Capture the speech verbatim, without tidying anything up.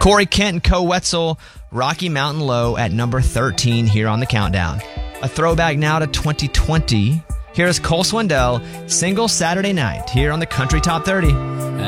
Corey Kent and Co. Wetzel, Rocky Mountain Low at number thirteen here on the countdown. A throwback now to twenty twenty. Here's Cole Swindell, Single Saturday Night here on the Country Top thirty.